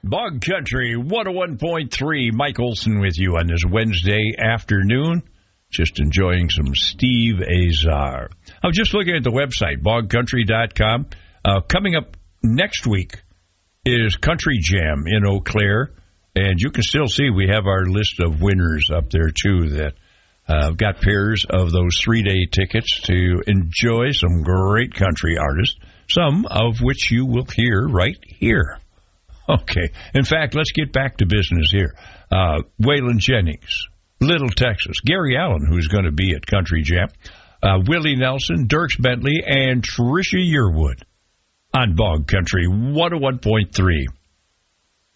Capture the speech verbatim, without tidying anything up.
Bog Country one oh one point three. Mike Olson with you on this Wednesday afternoon. Just enjoying some Steve Azar. I'm just looking at the website, bog country dot com. Uh, coming up next week is Country Jam in Eau Claire. And you can still see we have our list of winners up there, too, that uh, got pairs of those three-day tickets to enjoy some great country artists, some of which you will hear right here. Okay. In fact, let's get back to business here. Uh, Waylon Jennings, Little Texas, Gary Allen, who's going to be at Country Jam, uh, Willie Nelson, Dierks Bentley, and Trisha Yearwood on Bog Country one oh one point three.